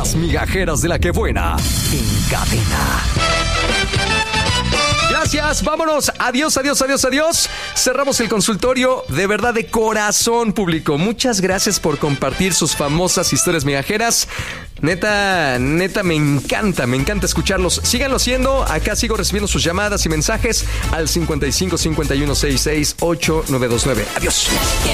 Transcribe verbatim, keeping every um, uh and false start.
Más migajeras de la que buena. En cadena. Gracias, vámonos. Adiós, adiós, adiós, adiós. Cerramos el consultorio. De verdad, de corazón, público. Muchas gracias por compartir sus famosas historias migajeras. Neta, neta, me encanta, me encanta escucharlos. Síganlo haciendo. Acá sigo recibiendo sus llamadas y mensajes al cincuenta y cinco cincuenta y uno sesenta y seis ocho nueve dos nueve. Adiós.